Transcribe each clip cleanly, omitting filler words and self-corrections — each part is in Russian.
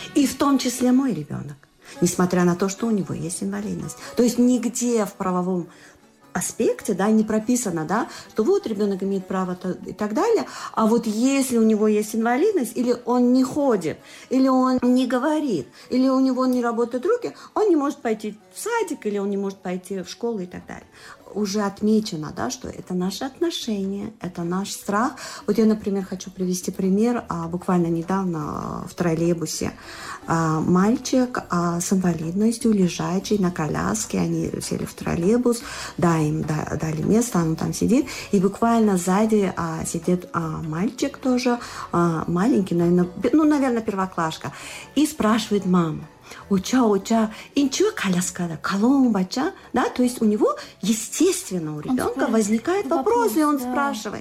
И в том числе мой ребенок, несмотря на то, что у него есть инвалидность. То есть нигде в правовом аспекте, да, не прописано, да, что вот ребенок имеет право и так далее, а вот если у него есть инвалидность, или он не ходит, или он не говорит, или у него не работают руки, он не может пойти в садик, или он не может пойти в школу и так далее. Уже отмечено, да, что это наши отношения, это наш страх. Вот я, например, хочу привести пример. Буквально недавно в троллейбусе мальчик с инвалидностью, лежачий на коляске, они сели в троллейбус, да, им дали место, он там сидит, и буквально сзади сидит мальчик тоже, маленький, наверное, первоклашка, и спрашивает маму: уча, инчо коляскада, коломбача, да, то есть у него, естественно, у ребенка возникает вопрос, и он спрашивает,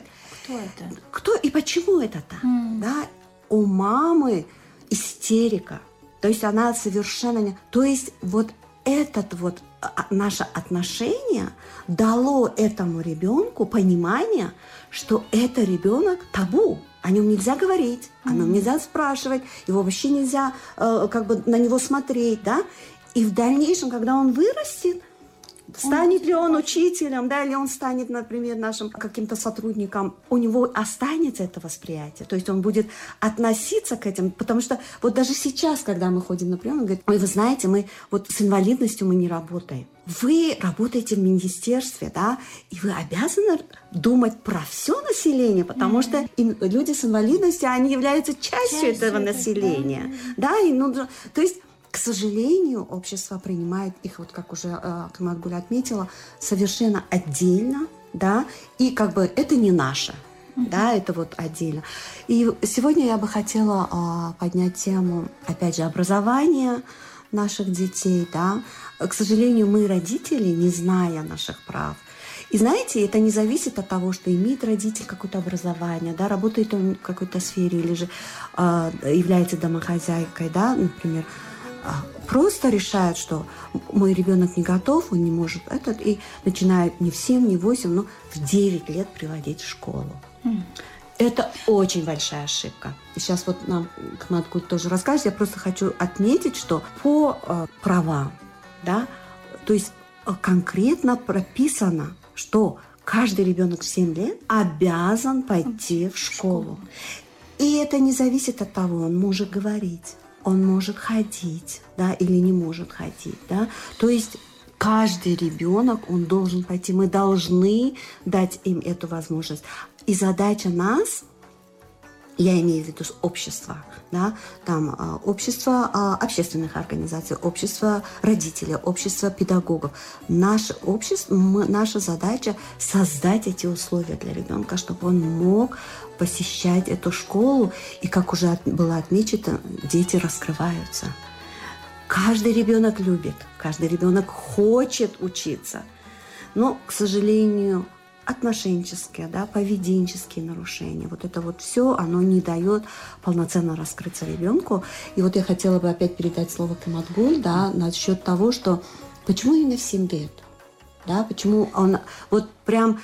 кто и почему это так, да, у мамы истерика, то есть она совершенно не, то есть вот этот вот наше отношение дало этому ребенку понимание, что это ребенок табу. О нем нельзя говорить, о нем нельзя спрашивать, его вообще нельзя на него смотреть, да. И в дальнейшем, когда он вырастет, станет ли он учителем, да, или он станет, например, нашим каким-то сотрудником, у него останется это восприятие, то есть он будет относиться к этим, потому что вот даже сейчас, когда мы ходим на прием, он говорит: ой, вы знаете, мы вот с инвалидностью мы не работаем. Вы работаете в министерстве, да, и вы обязаны думать про все население, потому что люди с инвалидностью, они являются частью этого населения, да, и то есть, к сожалению, общество принимает их, вот как уже Кыматгуль отметила, совершенно отдельно, да, и это не наше, да, это вот отдельно. И сегодня я бы хотела поднять тему, опять же, образования наших детей, да. К сожалению, мы, родители, не зная наших прав. И знаете, это не зависит от того, что имеет родитель какое-то образование, да, работает он в какой-то сфере или же является домохозяйкой, да, например, просто решает, что мой ребенок не готов, он не может и начинает не в 7, не в 8, но в 9 лет приводить в школу. Это очень большая ошибка. И сейчас вот нам Кыматгуль тоже расскажет. Я просто хочу отметить, что по правам, да, то есть конкретно прописано, что каждый ребенок в 7 лет обязан пойти в школу. И это не зависит от того, он может говорить, он может ходить, да, или не может ходить, да. То есть каждый ребенок, он должен пойти. Мы должны дать им эту возможность. И задача нас, я имею в виду общество, да, там общество общественных организаций, общество родителей, общество педагогов. Наше общество, наша задача создать эти условия для ребенка, чтобы он мог посещать эту школу. И, как уже было отмечено, дети раскрываются. Каждый ребенок любит, каждый ребенок хочет учиться. Но, к сожалению, отношенческие, да, поведенческие нарушения, вот это вот все, оно не дает полноценно раскрыться ребенку. И вот я хотела бы опять передать слово Кыматгуль, да, насчет того, что почему именно в 7 лет, да, почему он вот прям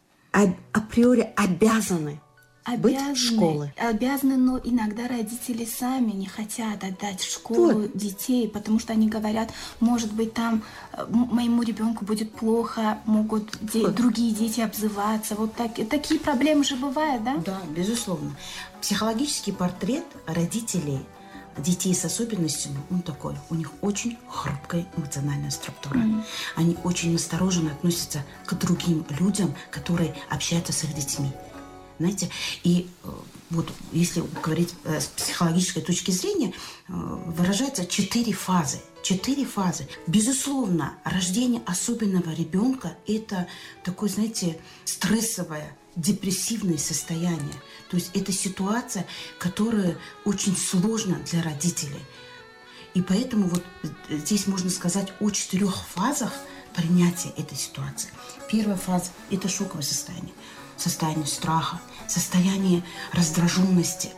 априори обязаны быть в школе. Обязаны, но иногда родители сами не хотят отдать в школу детей, потому что они говорят, может быть, там моему ребенку будет плохо, могут другие дети обзываться. Вот такие проблемы же бывают, да? Да, безусловно. Психологический портрет родителей детей с особенностями, он такой. У них очень хрупкая эмоциональная структура. Они очень осторожно относятся к другим людям, которые общаются с их детьми. Знаете, и вот если говорить с психологической точки зрения, выражаются 4 фазы. 4 фазы. Безусловно, рождение особенного ребенка – это такое, знаете, стрессовое, депрессивное состояние. То есть это ситуация, которая очень сложна для родителей. И поэтому вот здесь можно сказать о 4 фазах принятия этой ситуации. Первая фаза – это шоковое состояние. Состояние страха, состояние раздраженности.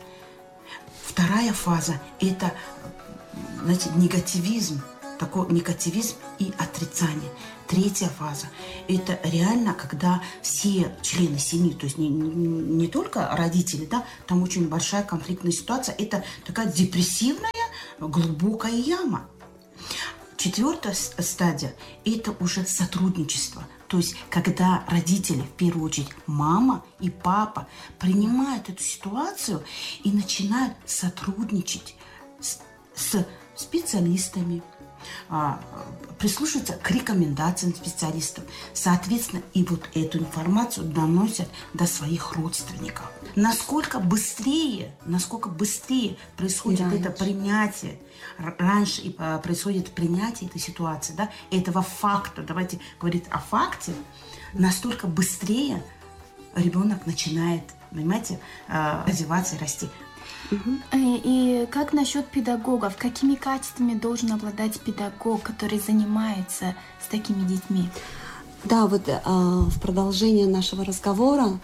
Вторая фаза – это, знаете, негативизм, такой негативизм и отрицание. Третья фаза – это реально, когда все члены семьи, то есть не только родители, да, там очень большая конфликтная ситуация, это такая депрессивная глубокая яма. 4-я стадия – это уже сотрудничество. То есть, когда родители, в первую очередь мама и папа, принимают эту ситуацию и начинают сотрудничать с специалистами, прислушиваться к рекомендациям специалистов. Соответственно, и вот эту информацию доносят до своих родственников. Насколько быстрее происходит это принятие, раньше происходит принятие этой ситуации, да, этого факта, давайте говорить о факте, настолько быстрее ребенок начинает, понимаете, развиваться и расти. И как насчет педагогов? Какими качествами должен обладать педагог, который занимается с такими детьми? Да, вот в продолжение нашего разговора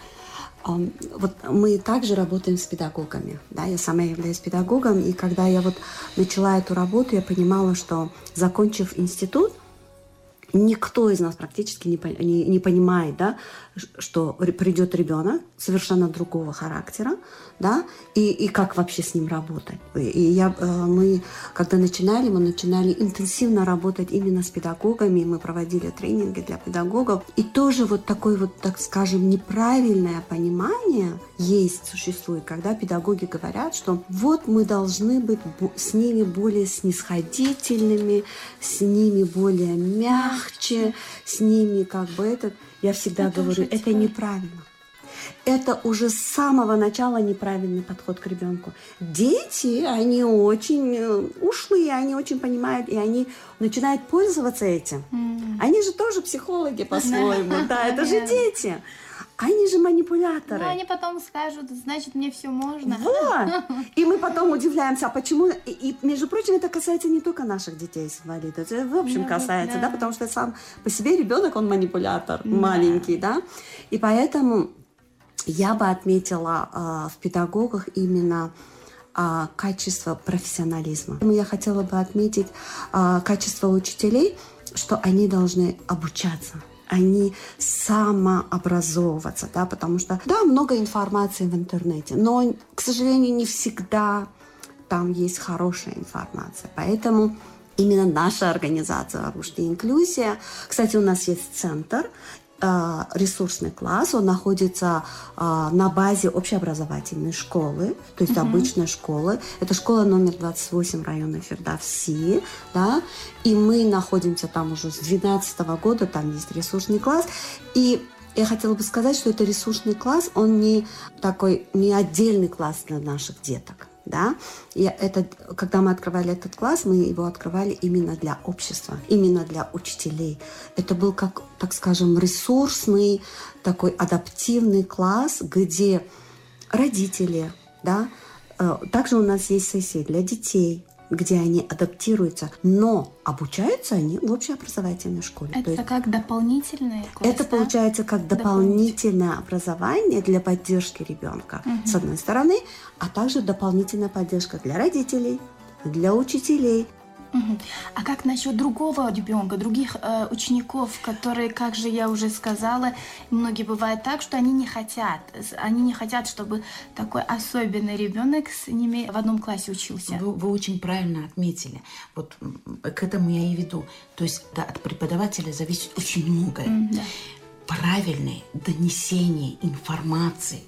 вот мы также работаем с педагогами. Да, я сама являюсь педагогом, и когда я вот начала эту работу, я понимала, что, закончив институт, никто из нас практически не понимает, да, что придет ребенок совершенно другого характера, да, и как вообще с ним работать. Мы, когда начинали, мы начинали интенсивно работать именно с педагогами, мы проводили тренинги для педагогов, и тоже вот такое вот, так скажем, неправильное понимание существует, когда педагоги говорят, что вот мы должны быть с ними более снисходительными, с ними более мягче, с ними как бы это... Я всегда говорю, это неправильно. Это уже с самого начала неправильный подход к ребенку. Дети, они очень ушлые, они очень понимают, и они начинают пользоваться этим. Они же тоже психологи по-своему, да, это же дети. Они же манипуляторы. Ну, они потом скажут, значит, мне все можно. Вот. И мы потом удивляемся, а почему... И, между прочим, это касается не только наших детей с инвалидностью. Это в общем касается, да, потому что сам по себе ребенок, он манипулятор, маленький, да. И поэтому я бы отметила в педагогах именно качество профессионализма. Я хотела бы отметить качество учителей, что они должны обучаться. Они самообразовываться, да, потому что, да, много информации в интернете, но, к сожалению, не всегда там есть хорошая информация. Поэтому именно наша организация «Рушди Инклюзия», кстати, у нас есть центр, ресурсный класс, он находится на базе общеобразовательной школы, то есть обычной школы. Это школа номер 28 района Фирдавси, да, и мы находимся там уже с 2012 года, там есть ресурсный класс. И я хотела бы сказать, что это ресурсный класс, он не отдельный класс для наших деток. Да? Когда мы открывали этот класс, мы его открывали именно для общества, именно для учителей. Это был, как, так скажем, ресурсный, такой адаптивный класс, где родители, да, также у нас есть сессии для детей, где они адаптируются, но обучаются они в общеобразовательной школе. Это как дополнительный класс? Это получается как дополнительное образование для поддержки ребенка, с одной стороны, а также дополнительная поддержка для родителей, для учителей. А как насчет другого ребенка, других учеников, которые, как же я уже сказала, многие бывает так, что они не хотят, чтобы такой особенный ребенок с ними в одном классе учился. Вы очень правильно отметили. Вот к этому я и веду. То есть от преподавателя зависит очень многое. Правильное донесение информации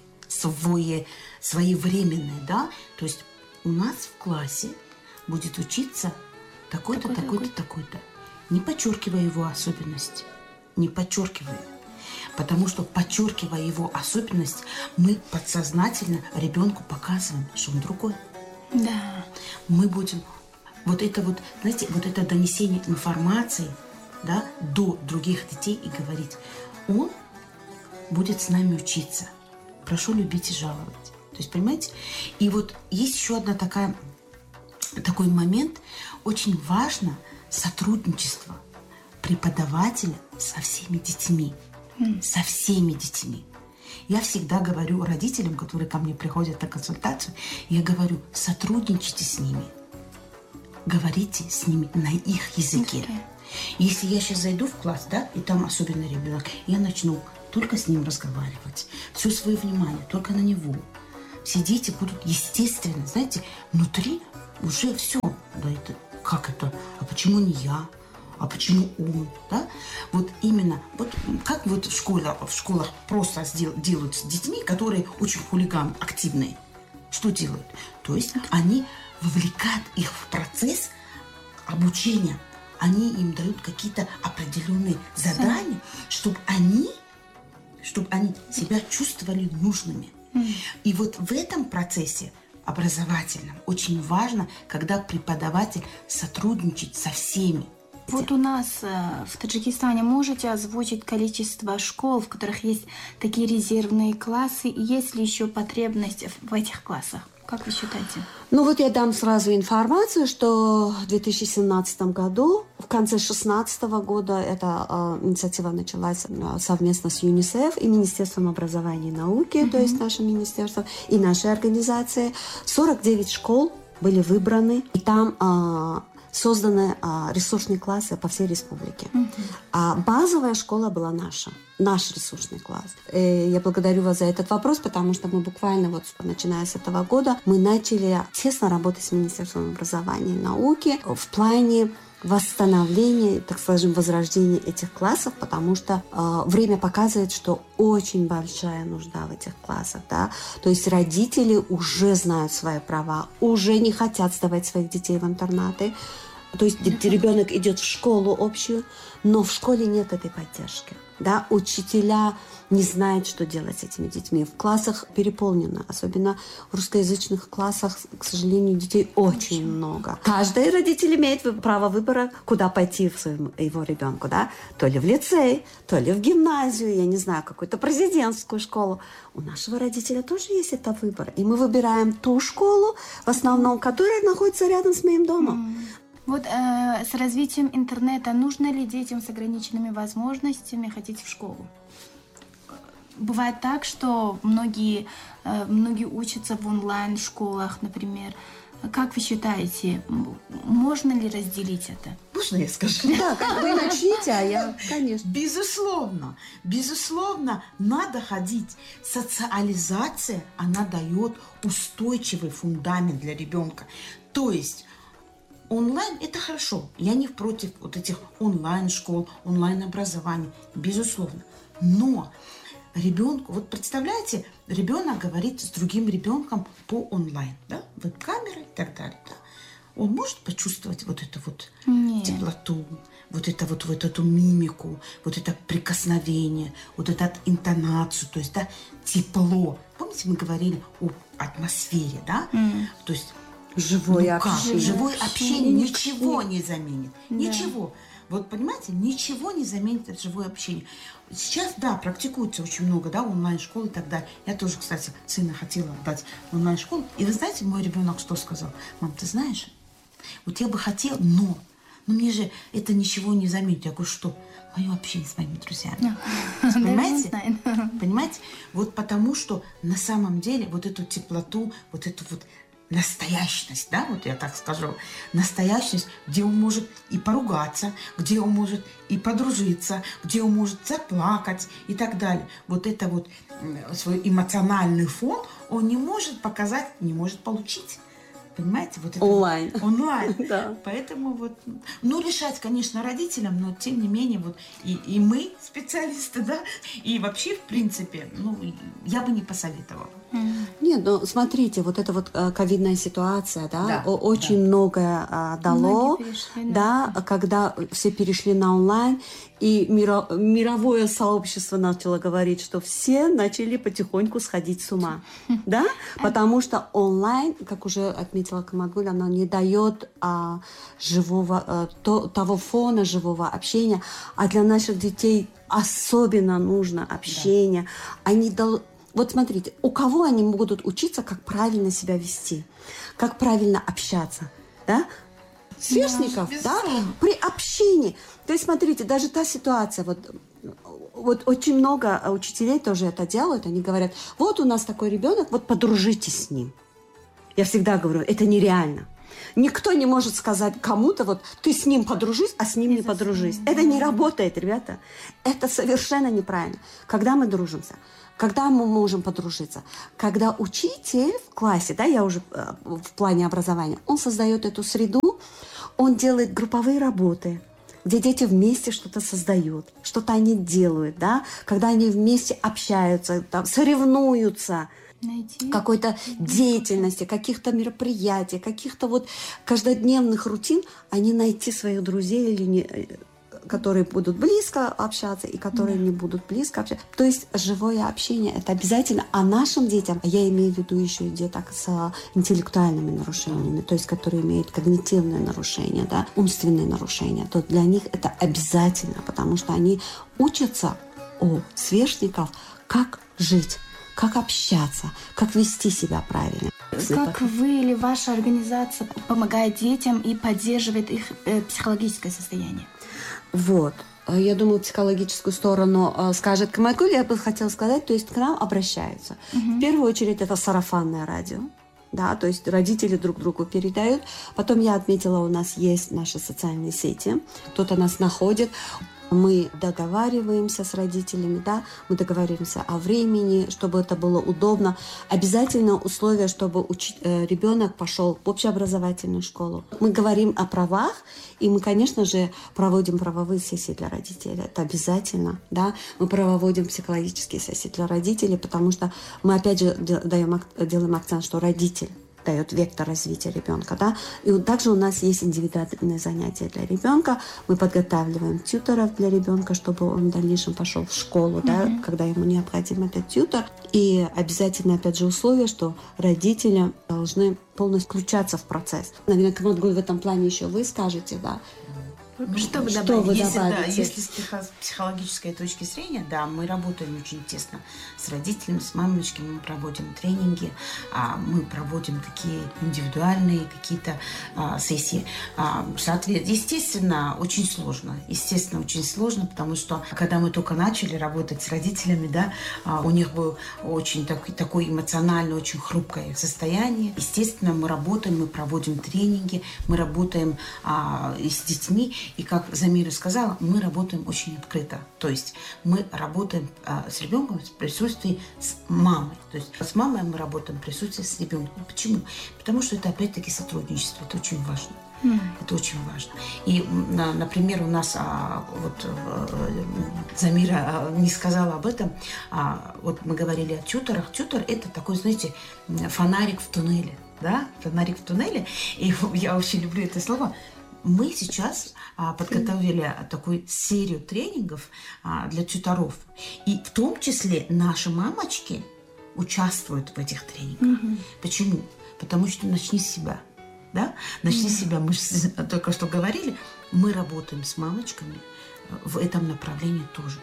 своевременное, да? То есть у нас в классе будет учиться такой-то, такой-то, такой-то. Не подчеркивая его особенность. Не подчеркивая. Потому что, подчеркивая его особенность, мы подсознательно ребенку показываем, что он другой. Да. Мы будем... Вот это вот, знаете, вот это донесение информации, да, до других детей и говорить, он будет с нами учиться. Прошу любить и жаловать. То есть, понимаете? И вот есть еще одна такой момент. Очень важно сотрудничество преподавателя со всеми детьми. Со всеми детьми. Я всегда говорю родителям, которые ко мне приходят на консультацию, я говорю, сотрудничайте с ними. Говорите с ними на их языке. Если я сейчас зайду в класс, да, и там особенный ребенок, я начну только с ним разговаривать. Все свое внимание только на него. Все дети будут, естественно, знаете, внутри уже все. да это, как это, а почему не я? А почему он, да? Вот именно, вот как вот в школах просто делают с детьми, которые очень хулиган, активные. Что делают? То есть они вовлекают их в процесс обучения. Они им дают какие-то определенные задания, чтобы они себя чувствовали нужными. И вот в этом процессе образовательном очень важно, когда преподаватель сотрудничает со всеми. Вот у нас в Таджикистане можете озвучить количество школ, в которых есть такие резервные классы, и есть ли еще потребность в этих классах? Как вы считаете? Ну вот я дам сразу информацию, что в 2017 году, в конце 2016 года, эта инициатива началась совместно с ЮНИСЕФ и Министерством образования и науки, то есть наше министерство и нашей организации. 49 школ были выбраны, и там созданы ресурсные классы по всей республике. А базовая школа была наша, наш ресурсный класс. И я благодарю вас за этот вопрос, потому что мы буквально вот начиная с этого года мы начали тесно работать с Министерством образования и науки в плане восстановления, так скажем, возрождения этих классов, потому что время показывает, что очень большая нужда в этих классах, да. То есть родители уже знают свои права, уже не хотят сдавать своих детей в интернаты. То есть ребенок идет в школу общую, но в школе нет этой поддержки. Да? Учителя не знают, что делать с этими детьми. В классах переполнено, особенно в русскоязычных классах, к сожалению, детей очень много. Каждый родитель имеет право выбора, куда пойти его ребенку. Да? То ли в лицей, то ли в гимназию, я не знаю, какую-то президентскую школу. У нашего родителя тоже есть этот выбор. И мы выбираем ту школу, в основном, которая находится рядом с моим домом. Вот с развитием интернета нужно ли детям с ограниченными возможностями ходить в школу? Бывает так, что многие учатся в онлайн-школах, например. Как вы считаете, можно ли разделить это? Можно я скажу? Да, вы начните, а я, конечно. Безусловно, надо ходить. Социализация, она дает устойчивый фундамент для ребенка. То есть онлайн – это хорошо. Я не против вот этих онлайн-школ, онлайн-образования. Безусловно. Но ребенку, вот представляете, ребенок говорит с другим ребенком по онлайн, да, веб-камеры и так далее. Да? Он может почувствовать вот эту вот теплоту, вот эту мимику, вот это прикосновение, вот эту интонацию, то есть, да, тепло. Помните, мы говорили о атмосфере, да? То есть живое общение ничего не заменит. Да. Ничего. Вот понимаете, ничего не заменит это живое общение. Сейчас, да, практикуется очень много, да, онлайн-школ и так далее. Я тоже, кстати, сына хотела отдать в онлайн-школу. И вы знаете, мой ребенок что сказал? Мам, ты знаешь, вот я бы хотела, но мне же это ничего не заменит. Я говорю, что? Мое общение с моими друзьями. Понимаете? Понимаете? Вот потому что на самом деле вот эту теплоту, вот эту вот настоящность, да, вот я так скажу, настоящность, где он может и поругаться, где он может и подружиться, где он может заплакать и так далее. Вот это вот свой эмоциональный фон он не может показать, не может получить. Понимаете? Вот это онлайн. Онлайн. Да. Поэтому вот, ну, решать, конечно, родителям, но тем не менее, вот и мы, специалисты, да, и вообще, в принципе, ну, я бы не посоветовала. Нет, ну, смотрите, вот эта вот ковидная ситуация, да, очень да. многое дало, да, когда все перешли на онлайн, и мировое сообщество начало говорить, что все начали потихоньку сходить с ума, да, потому что онлайн, как уже отметила Камагуль, она не дает того фона живого общения, а для наших детей особенно нужно общение. Да. Вот смотрите, у кого они будут учиться, как правильно себя вести, как правильно общаться, да? Сверстников, да? При общении. То есть, смотрите, даже та ситуация, вот очень много учителей тоже это делают, они говорят, вот у нас такой ребенок, вот подружитесь с ним. Я всегда говорю, это нереально. Никто не может сказать кому-то, вот, ты с ним подружись, а с ним не подружись. Это не работает, ребята. Это совершенно неправильно. Когда мы дружимся, когда мы можем подружиться? Когда учитель в классе, да, я уже в плане образования, он создает эту среду, он делает групповые работы, где дети вместе что-то создают, что-то они делают, да, когда они вместе общаются, там, соревнуются, какой-то деятельности, каких-то мероприятий, каких-то вот каждодневных рутин, они найти своих друзей или не, которые будут близко общаться и которые не будут близко общаться. То есть живое общение – это обязательно. А нашим детям, я имею в виду еще и деток с интеллектуальными нарушениями, то есть которые имеют когнитивные нарушения, да, умственные нарушения, то для них это обязательно, потому что они учатся у сверстников, как жить, как общаться, как вести себя правильно. Как вы или ваша организация помогает детям и поддерживает их психологическое состояние? Вот. Я думаю, психологическую сторону скажет Камайкуль. Я бы хотела сказать, то есть к нам обращаются. В первую очередь это сарафанное радио. Да, то есть родители друг другу передают. Потом я отметила, у нас есть наши социальные сети. Кто-то нас находит. Мы договариваемся с родителями, да, мы договариваемся о времени, чтобы это было удобно. Обязательно условие, чтобы ребенок пошел в общеобразовательную школу. Мы говорим о правах, и мы, конечно же, проводим правовые сессии для родителей. Это обязательно, да. Мы проводим психологические сессии для родителей, потому что мы, опять же, делаем акцент, что родитель дает вектор развития ребенка, да. И также у нас есть индивидуальные занятия для ребенка. Мы подготавливаем тьюторов для ребенка, чтобы он в дальнейшем пошел в школу, да, когда ему необходим этот тьютор. И обязательно, опять же, условие, что родители должны полностью включаться в процесс. Наверное, Камайкуль, в этом плане еще вы скажете, да. Что вы Если с психологической точки зрения, да, мы работаем очень тесно с родителями, с мамочками, мы проводим тренинги, мы проводим такие индивидуальные какие-то сессии. Естественно, очень сложно, потому что когда мы только начали работать с родителями, да, у них было очень такое эмоционально, очень хрупкое состояние. Естественно, мы работаем, мы проводим тренинги, мы работаем с детьми. И как Замира сказала, мы работаем очень открыто. То есть мы работаем с ребенком в присутствии с мамой. То есть с мамой мы работаем в присутствии с ребенком. Почему? Потому что это опять-таки сотрудничество. Это очень важно. Это очень важно. И, например, у нас, Замира не сказала об этом, вот мы говорили о тьюторах. Тьютор – это такой, знаете, фонарик в туннеле. Да? Фонарик в туннеле. И я очень люблю это слово. Мы сейчас подготовили такую серию тренингов для тьюторов. И в том числе наши мамочки участвуют в этих тренингах. Почему? Потому что начни с себя. Да? Начни с себя. Мы только что говорили, мы работаем с мамочками в этом направлении тоже.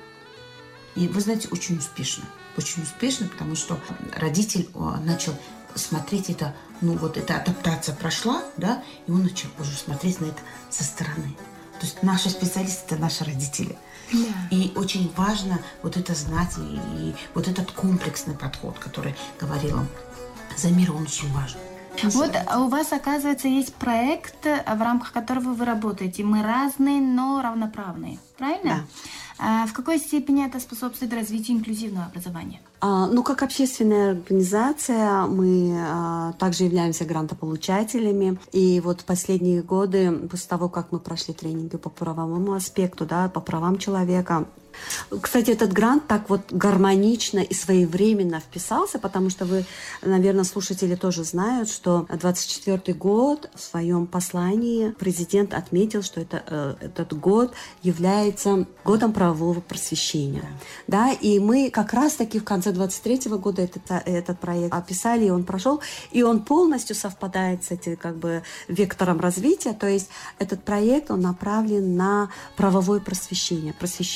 И вы знаете, очень успешно. Очень успешно, потому что родитель начал смотреть это, эта адаптация прошла, да, и он начал уже смотреть на это со стороны. То есть наши специалисты – это наши родители. Да. И очень важно вот это знать, и вот этот комплексный подход, который говорила Замира, он очень важен. Вот у вас, оказывается, есть проект, в рамках которого вы работаете. Мы разные, но равноправные. Правильно? Да. В какой степени это способствует развитию инклюзивного образования? Как общественная организация мы также являемся грантополучателями. И вот в последние годы, после того, как мы прошли тренинги по правовому аспекту, да, по правам человека, кстати, этот грант так вот гармонично и своевременно вписался, потому что вы, наверное, слушатели тоже знают, что 24-й год в своем послании президент отметил, что этот год является годом правового просвещения. Да, и мы как раз-таки в конце 23-го года этот проект описали, и он прошел, и он полностью совпадает с этим вектором развития. То есть этот проект, он направлен на правовое просвещение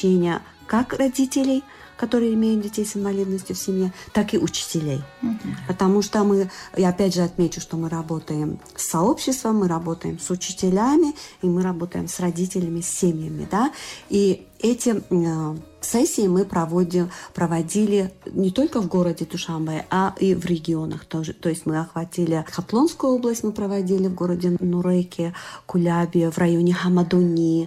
как родителей, которые имеют детей с инвалидностью в семье, так и учителей. Потому что я опять же отмечу, что мы работаем с сообществом, мы работаем с учителями, и мы работаем с родителями, с семьями. Да? И эти Сессии мы проводили не только в городе Душанбе, а и в регионах тоже. То есть мы охватили Хаплонскую область, мы проводили в городе Нуреке, Кулябе, в районе Хамадуни,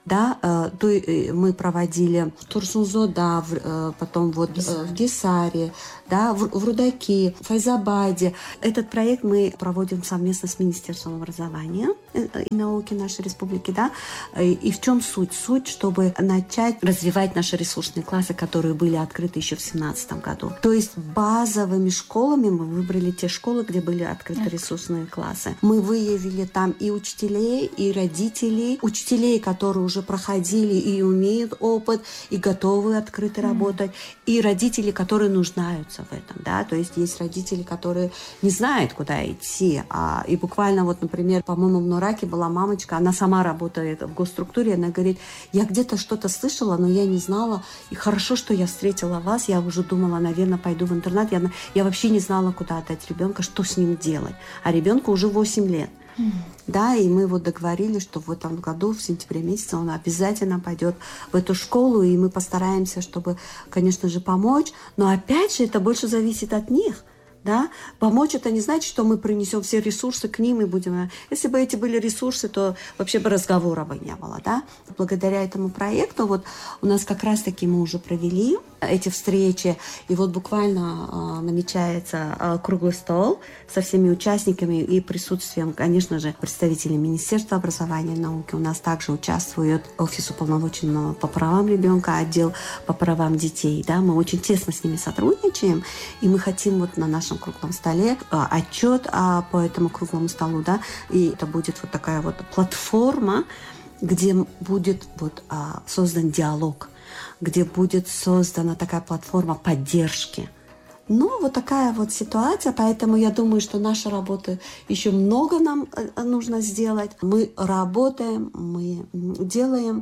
да, мы проводили в Турсунзо, да, потом вот в Гисаре, да, в Рудаке, в Файзабаде. Этот проект мы проводим совместно с Министерством образования и науки нашей республики, да. И в чем суть? Суть, чтобы начать развивать наши ресурсные классы, которые были открыты еще в 2017 году. То есть базовыми школами мы выбрали те школы, где были открыты ресурсные классы. Мы выявили там и учителей, и родителей, которые уже проходили и имеют опыт, и готовы открыто работать, и родители, которые нуждаются в этом, да, то есть есть родители, которые не знают, куда идти, и буквально вот, например, по-моему, в Нураке была мамочка, она сама работает в госструктуре, она говорит, я где-то что-то слышала, но я не знала, и хорошо, что я встретила вас, я уже думала, наверное, пойду в интернат, я вообще не знала, куда отдать ребенка, что с ним делать, а ребенку уже 8 лет. Да, и мы вот договорились, что в этом году, в сентябре месяце, он обязательно пойдет в эту школу, и мы постараемся, чтобы, конечно же, помочь. Но опять же, это больше зависит от них. Да? Помочь это не значит, что мы принесем все ресурсы к ним и будем... Если бы эти были ресурсы, то вообще бы разговора бы не было. Да? Благодаря этому проекту вот у нас как раз-таки мы уже провели эти встречи, и вот буквально намечается круглый стол со всеми участниками и присутствием, конечно же, представителей Министерства образования и науки. У нас также участвует Офис уполномоченного по правам ребенка, отдел по правам детей. Да? Мы очень тесно с ними сотрудничаем, и мы хотим вот на нашем круглом столе отчет по этому круглому столу, да, и это будет вот такая вот платформа, где будет вот создан диалог, где будет создана такая платформа поддержки. Ну, вот такая вот ситуация, поэтому я думаю, что наша работа еще много нам нужно сделать. Мы работаем, мы делаем.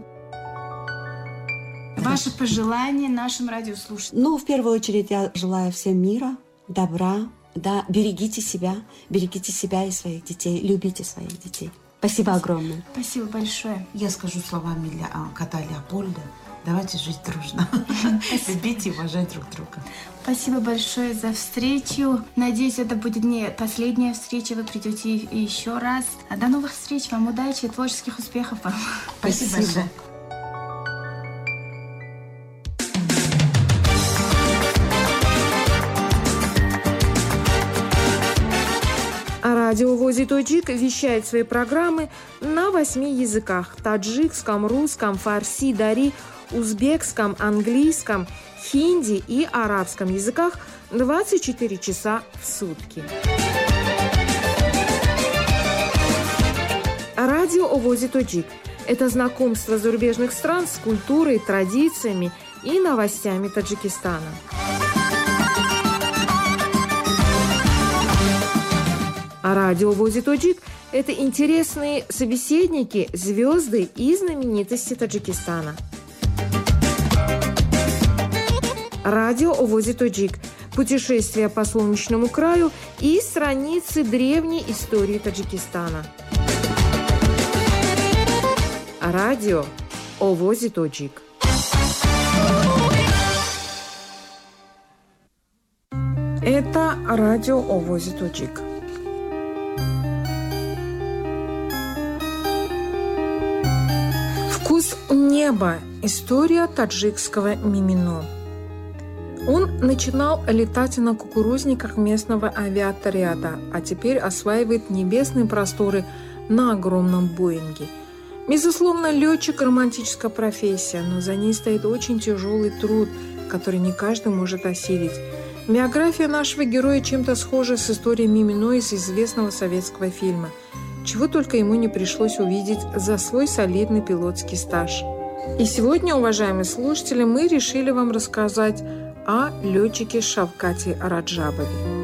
Ваши пожелания нашим радиослушателям? Ну, в первую очередь я желаю всем мира, добра, да, берегите себя и своих детей, любите своих детей. Спасибо огромное. Спасибо большое. Я скажу словами кота Леопольда. Давайте жить дружно. Любите и уважать друг друга. Спасибо большое за встречу. Надеюсь, это будет не последняя встреча. Вы придете еще раз. До новых встреч. Вам удачи, творческих успехов вам. Спасибо большое. Радио ВОЗ Тоджик вещает свои программы на 8 языках – таджикском, русском, фарси, дари, узбекском, английском, хинди и арабском языках 24 часа в сутки. Радио ВОЗ Тоджик – это знакомство зарубежных стран с культурой, традициями и новостями Таджикистана. А радио ВОЗ Тоджик – это интересные собеседники, звезды и знаменитости Таджикистана. Радио ВОЗ Тоджик – путешествие по солнечному краю и страницы древней истории Таджикистана. Радио ВОЗ Тоджик. Это радио ВОЗ Тоджик. «Вкус неба. История таджикского мимино». Он начинал летать на кукурузниках местного авиаотряда, а теперь осваивает небесные просторы на огромном Боинге. Безусловно, летчик – романтическая профессия, но за ней стоит очень тяжелый труд, который не каждый может осилить. Биография нашего героя чем-то схожа с историей мимино из известного советского фильма. Чего только ему не пришлось увидеть за свой солидный пилотский стаж. И сегодня, уважаемые слушатели, мы решили вам рассказать о летчике Шавкате Раджабове.